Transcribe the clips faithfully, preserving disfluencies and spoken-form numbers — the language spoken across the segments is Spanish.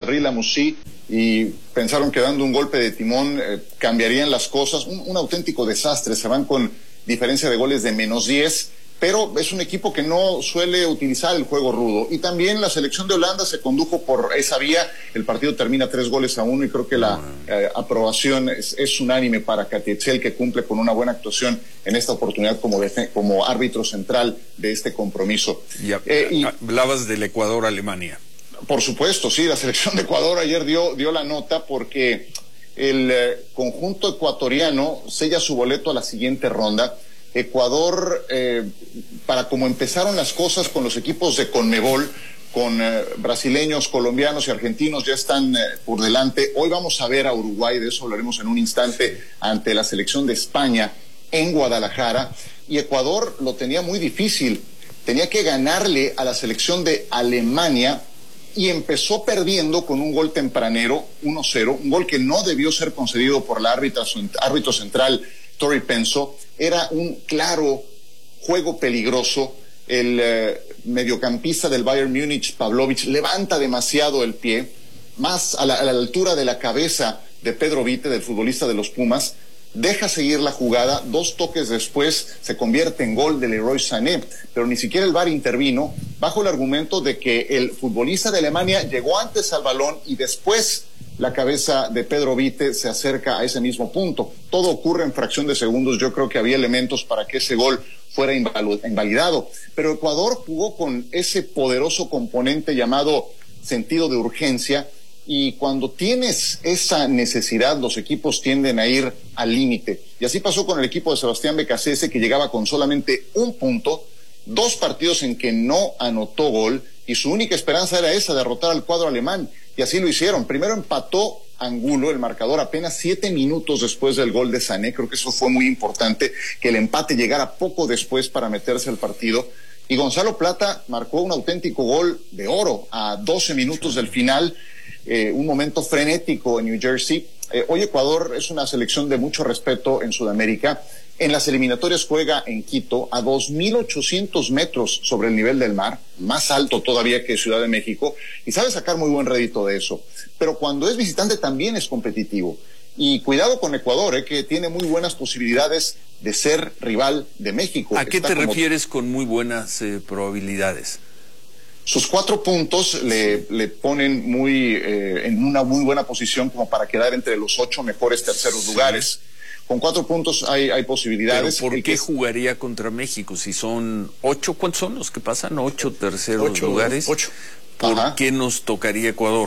Thierry Lamouchi y pensaron que dando un golpe de timón eh, cambiarían las cosas. Un, un auténtico desastre, se van con diferencia de goles de menos diez, pero es un equipo que no suele utilizar el juego rudo. Y también la selección de Holanda se condujo por esa vía. El partido termina tres goles a uno y creo que la eh, aprobación es, es unánime para Katietzel, que cumple con una buena actuación en esta oportunidad como, como árbitro central de este compromiso. Y, eh, y hablabas del Ecuador-Alemania. Por supuesto, sí, la selección de Ecuador ayer dio, dio la nota porque el eh, conjunto ecuatoriano sella su boleto a la siguiente ronda. Ecuador, eh, para como empezaron las cosas con los equipos de Conmebol, con eh, brasileños, colombianos y argentinos ya están eh, por delante. Hoy vamos a ver a Uruguay, de eso hablaremos en un instante, ante la selección de España en Guadalajara. Y Ecuador lo tenía muy difícil, tenía que ganarle a la selección de Alemania y empezó perdiendo con un gol tempranero, uno cero, un gol que no debió ser concedido por la árbitra, árbitro central Tori Penso. Era un claro juego peligroso. El eh, mediocampista del Bayern Múnich, Pavlovic, levanta demasiado el pie, más a la, a la altura de la cabeza de Pedro Vite, del futbolista de los Pumas, deja seguir la jugada, dos toques después se convierte en gol de Leroy Sané, pero ni siquiera el V A R intervino, bajo el argumento de que el futbolista de Alemania llegó antes al balón y después la cabeza de Pedro Vite se acerca a ese mismo punto. Todo ocurre en fracción de segundos. Yo creo que había elementos para que ese gol fuera invalidado, pero Ecuador jugó con ese poderoso componente llamado sentido de urgencia, y cuando tienes esa necesidad, los equipos tienden a ir al límite. Y así pasó con el equipo de Sebastián Becasese, que llegaba con solamente un punto, dos partidos en que no anotó gol, y su única esperanza era esa, derrotar al cuadro alemán. Y así lo hicieron. Primero empató Angulo el marcador apenas siete minutos después del gol de Sané. Creo que eso fue muy importante, que el empate llegara poco después para meterse al partido. Y Gonzalo Plata marcó un auténtico gol de oro a doce minutos del final. Eh, un momento frenético en New Jersey. Eh, hoy Ecuador es una selección de mucho respeto en Sudamérica. En las eliminatorias juega en Quito, a dos mil ochocientos metros sobre el nivel del mar, más alto todavía que Ciudad de México, y sabe sacar muy buen rédito de eso. Pero cuando es visitante también es competitivo. Y cuidado con Ecuador, eh, que tiene muy buenas posibilidades de ser rival de México. ¿A qué Está te como... refieres con muy buenas eh, probabilidades? Sus cuatro puntos le, le ponen muy eh, en una muy buena posición como para quedar entre los ocho mejores terceros sí. lugares. Con cuatro puntos hay, hay posibilidades. ¿Pero por qué jugaría contra México? Si son ocho, ¿cuántos son los que pasan? Ocho terceros ocho, lugares. Ocho. ¿Por Ajá. qué nos tocaría Ecuador?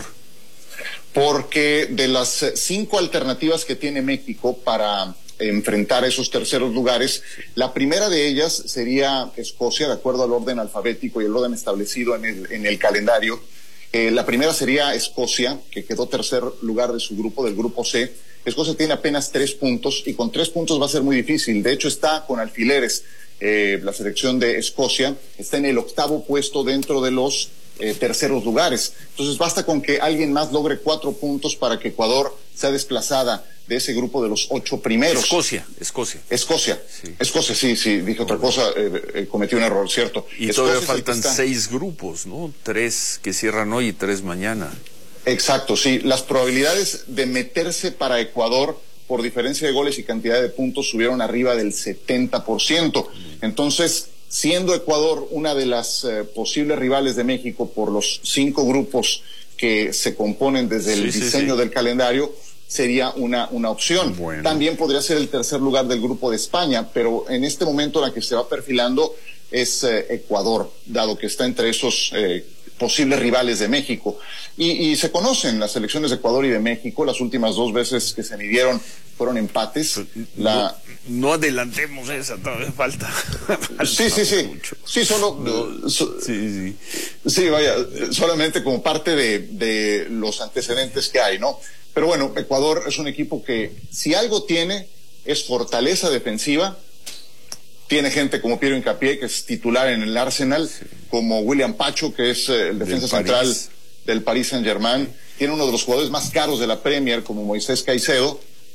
Porque de las cinco alternativas que tiene México para enfrentar esos terceros lugares, la primera de ellas sería Escocia, de acuerdo al orden alfabético y el orden establecido en el, en el calendario. Eh, la primera sería Escocia, que quedó tercer lugar de su grupo, del grupo C. Escocia tiene apenas tres puntos y con tres puntos va a ser muy difícil. De hecho, está con alfileres. Eh, la selección de Escocia está en el octavo puesto dentro de los eh, terceros lugares. Entonces, basta con que alguien más logre cuatro puntos para que Ecuador sea desplazada de ese grupo de los ocho primeros. Escocia, Escocia. Escocia, sí. Escocia, sí, sí, dije otra cosa, eh, eh, cometí un error, ¿cierto? Y Escocia todavía faltan está... seis grupos, ¿no? Tres que cierran hoy y tres mañana. Exacto, sí. Las probabilidades de meterse para Ecuador por diferencia de goles y cantidad de puntos subieron arriba del setenta por ciento. Entonces, siendo Ecuador una de las eh, posibles rivales de México por los cinco grupos que se componen desde el sí, diseño sí, sí. del calendario, sería una, una opción. Bueno. También podría ser el tercer lugar del grupo de España, pero en este momento la que se va perfilando es eh, Ecuador, dado que está entre esos eh, posibles rivales de México. Y, y se conocen las selecciones de Ecuador y de México. Las últimas dos veces que se midieron fueron empates. La... No, no adelantemos esa, todavía falta. falta sí, sí, sí. Mucho. Sí, solo. No, so, sí, sí. Sí, vaya, solamente como parte de, de los antecedentes que hay, ¿no? Pero bueno, Ecuador es un equipo que, si algo tiene, es fortaleza defensiva. Tiene gente como Piero Hincapié, que es titular en el Arsenal, sí. como William Pacho, que es eh, el defensa central del Paris Saint-Germain. Tiene uno de los jugadores más caros de la Premier, como Moisés Caicedo.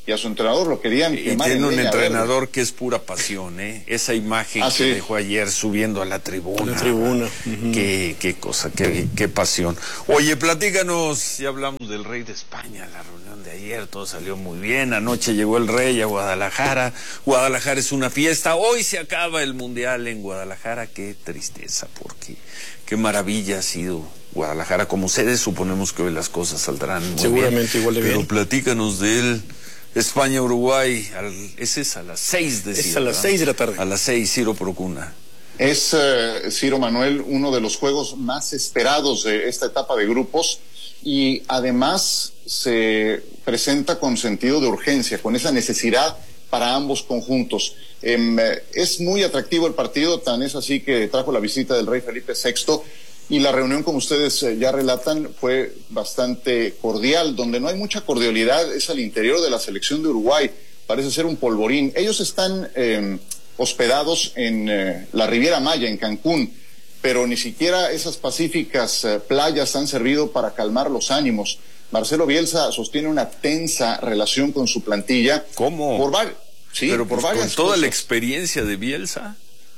y a su entrenador lo querían y quemar. Tiene en un entrenador verde. que es pura pasión, ¿eh? Esa imagen ah, que sí. dejó ayer subiendo a la tribuna. La tribuna. Uh-huh. Qué, qué cosa, qué, qué pasión. Oye, platícanos, ya hablamos del rey de España, la reunión de ayer, todo salió muy bien. Anoche llegó el rey a Guadalajara. Guadalajara es una fiesta. Hoy se acaba el mundial en Guadalajara. Qué tristeza, porque qué maravilla ha sido Guadalajara como sede. Suponemos que hoy las cosas saldrán muy seguramente bien, igual de bien. Pero platícanos de él. España-Uruguay, ese es a las seis de Es a las seis de la tarde. A las seis, Ciro Procuna. Es, uh, Ciro Manuel, uno de los juegos más esperados de esta etapa de grupos y además se presenta con sentido de urgencia, con esa necesidad para ambos conjuntos. Eh, es muy atractivo el partido, tan es así que trajo la visita del rey Felipe sexto y la reunión, como ustedes eh, ya relatan, fue bastante cordial. Donde no hay mucha cordialidad es al interior de la selección de Uruguay, parece ser un polvorín. Ellos están eh, hospedados en eh, la Riviera Maya, en Cancún, pero ni siquiera esas pacíficas eh, playas han servido para calmar los ánimos. Marcelo Bielsa sostiene una tensa relación con su plantilla. ¿Cómo? Por var- sí, pero por pues varias con toda cosas. la experiencia de Bielsa.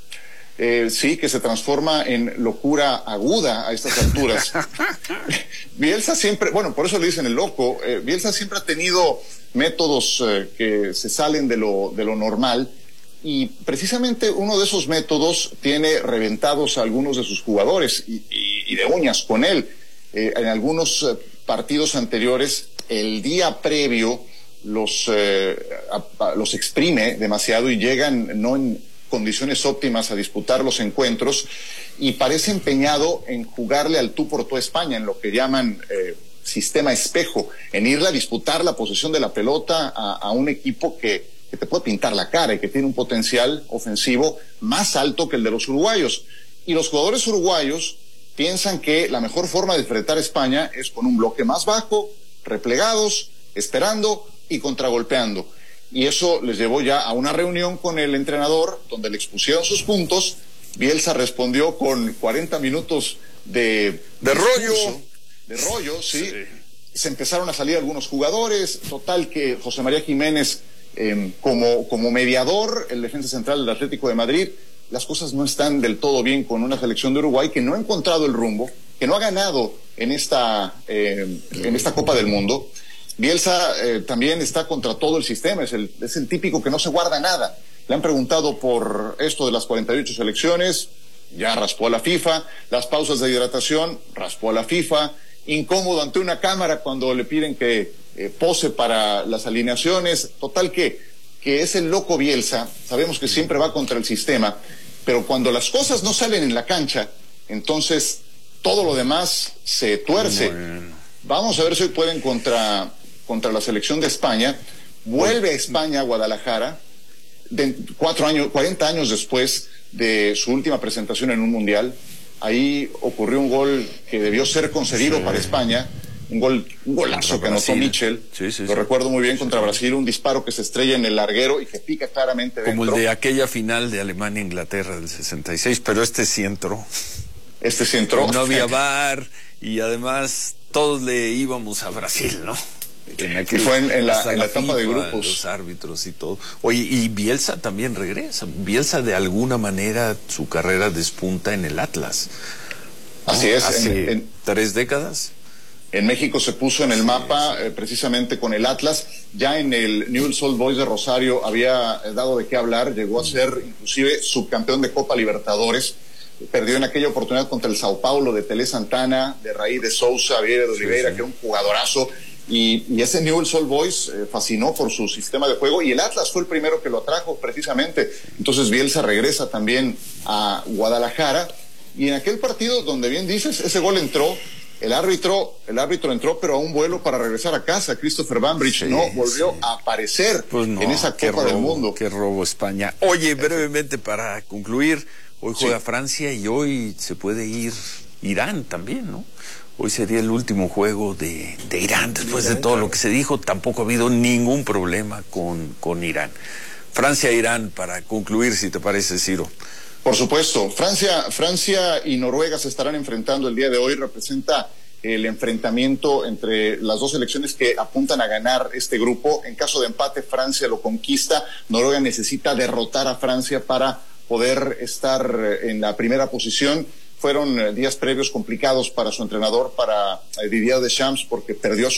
Eh, sí, que se transforma en locura aguda a estas alturas. Bielsa siempre, bueno, por eso le dicen el loco, eh, Bielsa siempre ha tenido métodos eh, que se salen de lo, de lo normal y precisamente uno de esos métodos tiene reventados a algunos de sus jugadores y, y, y de uñas con él. Eh, en algunos eh, partidos anteriores, el día previo los, eh, a, a, los exprime demasiado y llegan no en condiciones óptimas a disputar los encuentros y parece empeñado en jugarle al tú por tú a España, en lo que llaman eh, sistema espejo, en irle a disputar la posesión de la pelota a, a un equipo que, que te puede pintar la cara y que tiene un potencial ofensivo más alto que el de los uruguayos. Y los jugadores uruguayos piensan que la mejor forma de enfrentar a España es con un bloque más bajo, replegados, esperando y contragolpeando. Y eso les llevó ya a una reunión con el entrenador donde le expusieron sus puntos. Bielsa respondió con cuarenta minutos de... De rollo. De rollo, sí. sí. Se empezaron a salir algunos jugadores. Total que José María Jiménez, eh, como, como mediador, el defensa central del Atlético de Madrid, las cosas no están del todo bien con una selección de Uruguay que no ha encontrado el rumbo, que no ha ganado en esta, eh, en esta Copa del Mundo. Bielsa eh, también está contra todo el sistema, es el, es el típico que no se guarda nada. Le han preguntado por esto de las cuarenta y ocho selecciones, ya raspó a la FIFA, las pausas de hidratación, raspó a la FIFA, incómodo ante una cámara cuando le piden que eh, pose para las alineaciones, total que, que es el loco Bielsa, sabemos que siempre va contra el sistema, pero cuando las cosas no salen en la cancha, entonces todo lo demás se tuerce. Bueno. Vamos a ver si hoy pueden contra... contra la selección de España, vuelve a España, a Guadalajara, de cuatro años, cuarenta años después de su última presentación en un mundial. Ahí ocurrió un gol que debió ser concedido sí. para España, un gol, un golazo contra que anotó Michel, sí, sí, lo sí. recuerdo muy bien, contra sí. Brasil, un disparo que se estrella en el larguero y que pica claramente como dentro. El de aquella final de Alemania-Inglaterra del sesenta y seis, pero este sí entró. Este sí entró. No había V A R y además todos le íbamos a Brasil, ¿no? En aquel, y fue en, en la, en la etapa FIFA, de grupos. Los árbitros y todo. Oye, y Bielsa también regresa. Bielsa de alguna manera su carrera despunta en el Atlas. Así ¿no? es. Hace en, en, tres décadas. En México se puso en el sí, mapa sí. Eh, precisamente con el Atlas. Ya en el Newell's Old Boys de Rosario había dado de qué hablar. Llegó a ser inclusive subcampeón de Copa Libertadores. Perdió en aquella oportunidad contra el Sao Paulo de Tele Santana, de Raí de Sousa, Vieira de Oliveira, sí, sí. que era un jugadorazo. Y, y ese Newell's Old Boys eh, fascinó por su sistema de juego y el Atlas fue el primero que lo atrajo precisamente. Entonces Bielsa regresa también a Guadalajara y en aquel partido donde bien dices, ese gol entró, el árbitro, el árbitro entró pero a un vuelo para regresar a casa. Christopher Bambridge sí, no volvió sí. a aparecer pues no, en esa Copa robo, del Mundo. Qué robo España. Oye, brevemente para concluir, hoy juega sí. Francia y hoy se puede ir Irán también, ¿no? Hoy sería el último juego de, de Irán, después de todo lo que se dijo, tampoco ha habido ningún problema con, con Irán. Francia-Irán, para concluir, si te parece, Ciro. Por supuesto, Francia, Francia y Noruega se estarán enfrentando el día de hoy, representa el enfrentamiento entre las dos selecciones que apuntan a ganar este grupo. En caso de empate, Francia lo conquista. Noruega necesita derrotar a Francia para poder estar en la primera posición. Fueron días previos complicados para su entrenador, para Didier Deschamps, porque perdió a su